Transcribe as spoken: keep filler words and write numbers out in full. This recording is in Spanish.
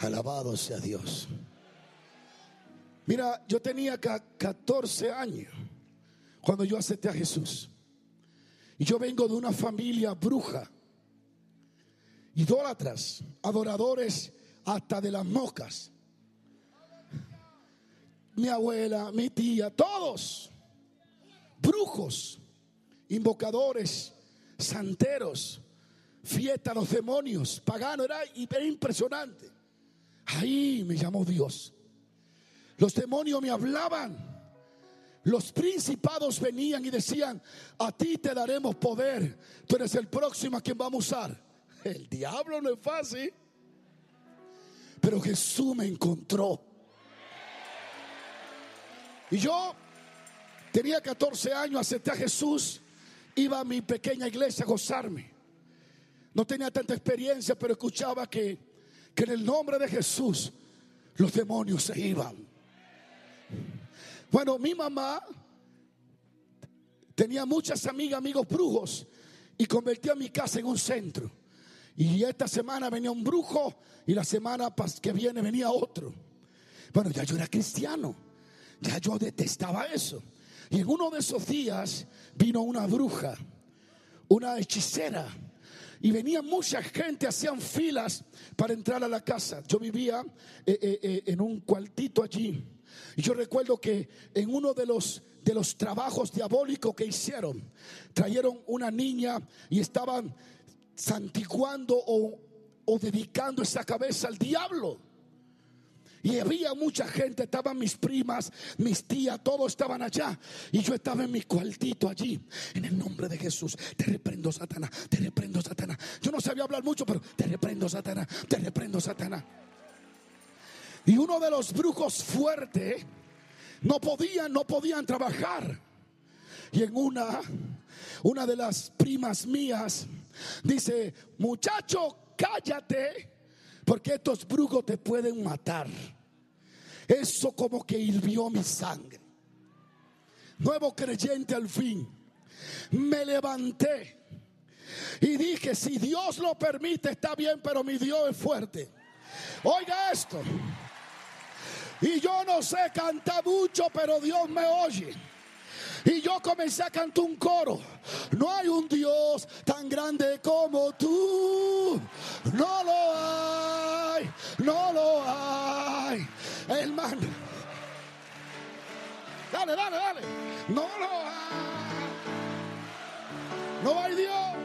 Alabado sea Dios. Mira, yo tenía catorce años cuando yo acepté a Jesús. Y yo vengo de una familia bruja, idólatras, adoradores hasta de las moscas. Mi abuela, mi tía, todos brujos, invocadores, santeros, fiesta a los demonios, pagano. Era, era impresionante. Ahí me llamó Dios. Los demonios me hablaban. Los principados venían y decían: a ti te daremos poder, tú eres el próximo a quien vamos a usar. El diablo no es fácil, pero Jesús me encontró. Y yo tenía catorce años, acepté a Jesús, iba a mi pequeña iglesia a gozarme. No tenía tanta experiencia, pero escuchaba que, que en el nombre de Jesús los demonios se iban. Bueno, mi mamá tenía muchas amigas, amigos brujos, y convirtió mi casa en un centro. Y esta semana venía un brujo y la semana que viene venía otro. Bueno, ya yo era cristiano, ya yo detestaba eso. Y en uno de esos días vino una bruja, una hechicera, y venía mucha gente, hacían filas para entrar a la casa. Yo vivía eh, eh, eh, en un cuartito allí. Y yo recuerdo que en uno de los, de los trabajos diabólicos que hicieron, trajeron una niña y estaban santiguando o, o dedicando esa cabeza al diablo. Y había mucha gente, estaban mis primas, mis tías, todos estaban allá. Y yo estaba en mi cuartito allí. En el nombre de Jesús, te reprendo, Satanás, te reprendo, Satanás. Yo no sabía hablar mucho, pero te reprendo, Satanás, te reprendo, Satanás. Y uno de los brujos fuertes no podían, no podían trabajar. Y en una, una de las primas mías dice: muchacho, cállate, porque estos brujos te pueden matar. Eso como que hirvió mi sangre. Nuevo creyente al fin. Me levanté y dije: si Dios lo permite está bien, pero mi Dios es fuerte. Oiga esto. Y yo no sé cantar mucho, pero Dios me oye. Y yo comencé a cantar un coro: no hay un Dios tan grande como tú. No lo hay, no lo hay, hermano. Dale, dale, dale. No lo hay. No hay Dios.